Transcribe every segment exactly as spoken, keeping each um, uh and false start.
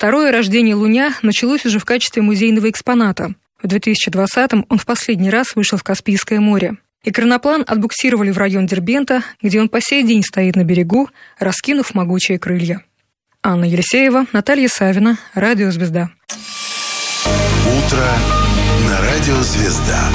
Второе рождение Луня началось уже в качестве музейного экспоната. В две тысячи двадцатом он в последний раз вышел в Каспийское море. Экраноплан отбуксировали в район Дербента, где он по сей день стоит на берегу, раскинув могучие крылья. Анна Елисеева, Наталья Савина, Радио «Звезда». Утро на Радио «Звезда».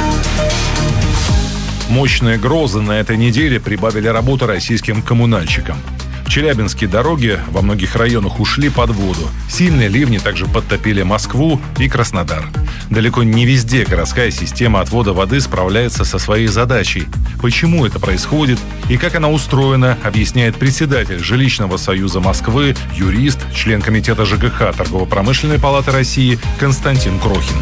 Мощные грозы на этой неделе прибавили работу российским коммунальщикам. В Челябинске дороги во многих районах ушли под воду. Сильные ливни также подтопили Москву и Краснодар. Далеко не везде городская система отвода воды справляется со своей задачей. Почему это происходит и как она устроена, объясняет председатель Жилищного союза Москвы, юрист, член комитета ЖКХ Торгово-промышленной палаты России Константин Крохин.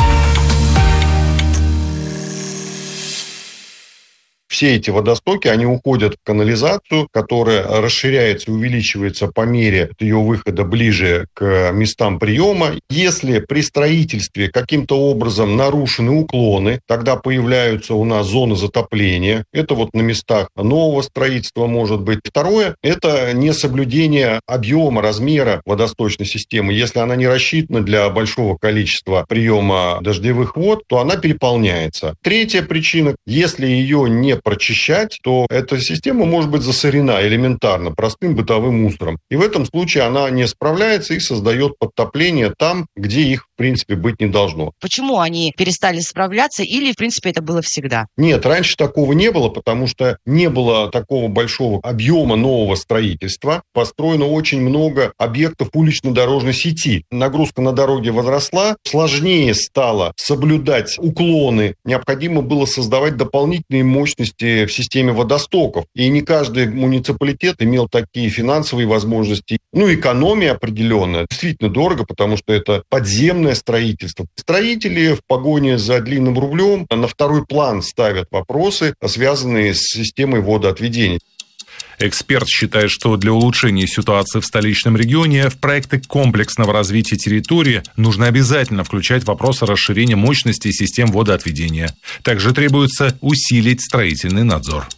Все эти водостоки, они уходят в канализацию, которая расширяется и увеличивается по мере ее выхода ближе к местам приема. Если при строительстве каким-то образом нарушены уклоны, тогда появляются у нас зоны затопления. Это вот на местах нового строительства может быть. Второе – это несоблюдение объема, размера водосточной системы. Если она не рассчитана для большого количества приема дождевых вод, то она переполняется. Третья причина – если ее не прочищать, то эта система может быть засорена элементарно простым бытовым мусором. И в этом случае она не справляется и создает подтопление там, где их, в принципе, быть не должно. Почему они перестали справляться или, в принципе, это было всегда? Нет, раньше такого не было, потому что не было такого большого объема нового строительства. Построено очень много объектов улично-дорожной сети. Нагрузка на дороге возросла, сложнее стало соблюдать уклоны. Необходимо было создавать дополнительные мощности в системе водостоков. И не каждый муниципалитет имел такие финансовые возможности. Ну, экономия определенная. Действительно дорого, потому что это подземное строительство. Строители в погоне за длинным рублем на второй план ставят вопросы, связанные с системой водоотведения. Эксперт считает, что для улучшения ситуации в столичном регионе в проекты комплексного развития территории нужно обязательно включать вопрос о расширении мощности систем водоотведения. Также требуется усилить строительный надзор.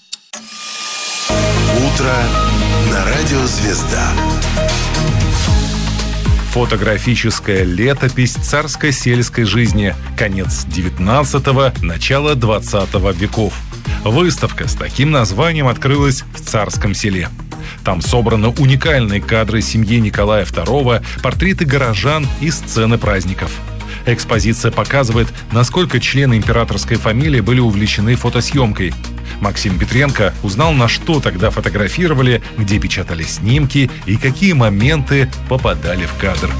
Утро на Радио «Звезда». Фотографическая летопись царско-сельской жизни. Конец девятнадцатого, начало двадцатого веков. Выставка с таким названием открылась в Царском Селе. Там собраны уникальные кадры семьи Николая второго, портреты горожан и сцены праздников. Экспозиция показывает, насколько члены императорской фамилии были увлечены фотосъемкой. Максим Петренко узнал, на что тогда фотографировали, где печатали снимки и какие моменты попадали в кадр.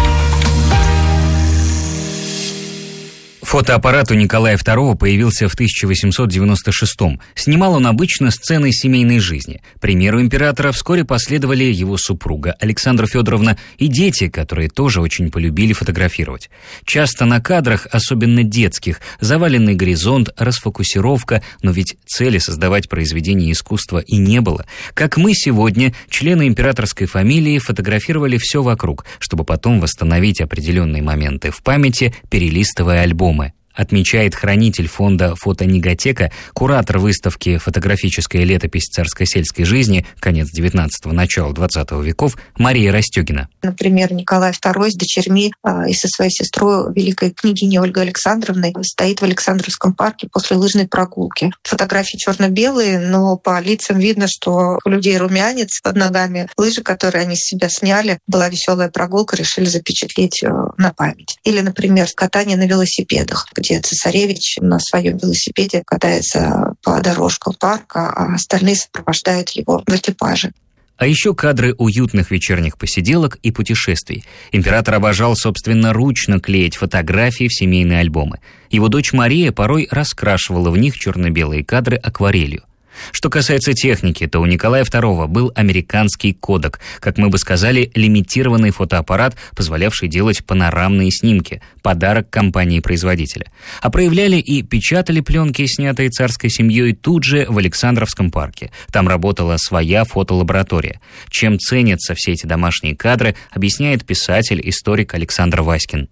Фотоаппарат у Николая второго появился в тысяча восемьсот девяносто шестом. Снимал он обычно сцены семейной жизни. Примеру императора вскоре последовали его супруга Александра Федоровна и дети, которые тоже очень полюбили фотографировать. Часто на кадрах, особенно детских, заваленный горизонт, расфокусировка, но ведь цели создавать произведение искусства и не было. Как мы сегодня, члены императорской фамилии, фотографировали все вокруг, чтобы потом восстановить определенные моменты в памяти, перелистывая альбомы. Отмечает хранитель фонда «Фотонеготека», куратор выставки «Фотографическая летопись царско-сельской жизни. Конец девятнадцатого, начало двадцатого веков» Мария Растегина. Например, Николай второй с дочерьми э, и со своей сестрой, великой княгиней Ольгой Александровной, стоит в Александровском парке после лыжной прогулки. Фотографии черно-белые, но по лицам видно, что у людей румянец под ногами. Лыжи, которые они с себя сняли, была веселая прогулка, решили запечатлеть э, на память. Или, например, катание на велосипедах, где цесаревич на своем велосипеде катается по дорожкам парка, а остальные сопровождают его в экипаже. А еще кадры уютных вечерних посиделок и путешествий. Император обожал собственноручно клеить фотографии в семейные альбомы. Его дочь Мария порой раскрашивала в них черно-белые кадры акварелью. Что касается техники, то у Николая второго был американский Kodak, как мы бы сказали, лимитированный фотоаппарат, позволявший делать панорамные снимки, подарок компании-производителя. А проявляли и печатали пленки, снятые царской семьей, тут же в Александровском парке. Там работала своя фотолаборатория. Чем ценятся все эти домашние кадры, объясняет писатель-историк Александр Васькин.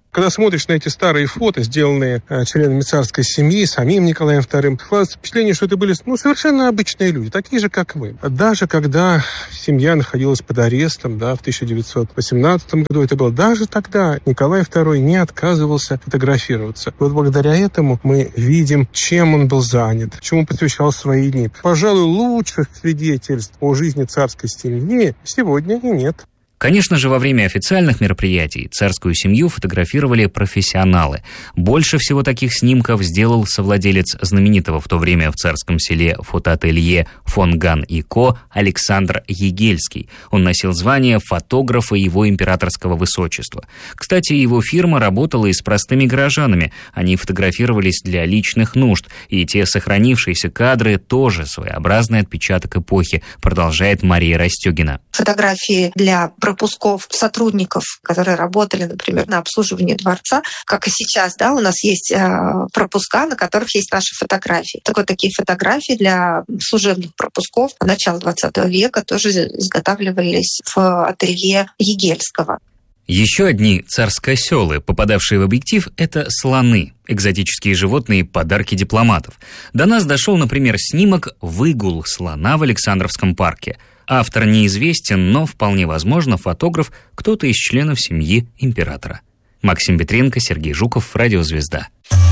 Когда смотришь на эти старые фото, сделанные э, членами царской семьи, самим Николаем вторым, складывается впечатление, что это были ну, совершенно обычные люди, такие же, как вы. Даже когда семья находилась под арестом, да, в тысяча девятьсот восемнадцатом году, это было, даже тогда Николай второй не отказывался фотографироваться. Вот благодаря этому мы видим, чем он был занят, чему посвящал свои дни. Пожалуй, лучших свидетельств о жизни царской семьи сегодня и нет. Конечно же, во время официальных мероприятий царскую семью фотографировали профессионалы. Больше всего таких снимков сделал совладелец знаменитого в то время в Царском Селе фотоателье «Фон Ган и Ко» Александр Егельский. Он носил звание фотографа его императорского высочества. Кстати, его фирма работала и с простыми горожанами. Они фотографировались для личных нужд, и те сохранившиеся кадры тоже своеобразный отпечаток эпохи, продолжает Мария Растёгина. Фотографии для пропусков сотрудников, которые работали, например, на обслуживании дворца, как и сейчас, да, у нас есть э, пропуска, на которых есть наши фотографии. Так вот, такие фотографии для служебных пропусков начала двадцатого века тоже изготавливались в ателье Егельского. Еще одни царскоселы, попадавшие в объектив, это слоны, экзотические животные, подарки дипломатов. До нас дошел, например, снимок «Выгул слона в Александровском парке». Автор неизвестен, но вполне возможно фотограф кто-то из членов семьи императора. Максим Петренко, Сергей Жуков, Радио Звезда.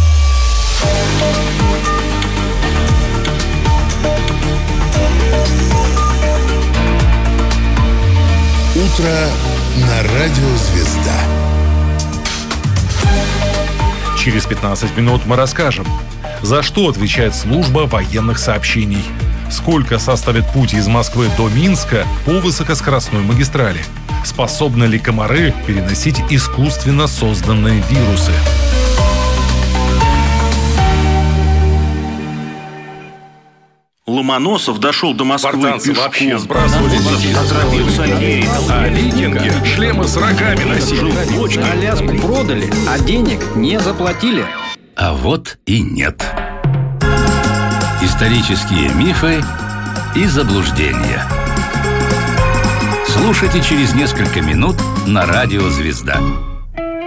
Утро на Радио Звезда. Через пятнадцать минут мы расскажем, за что отвечает служба военных сообщений, сколько составит путь из Москвы до Минска по высокоскоростной магистрали, способны ли комары переносить искусственно созданные вирусы. Ломоносов дошел до Москвы Спартанцы пешком. вообще сбрасывали детей, а викинги шлемы с рогами носили. Аляску продали, а денег не заплатили. А вот и нет. Исторические мифы и заблуждения. Слушайте через несколько минут на Радио Звезда.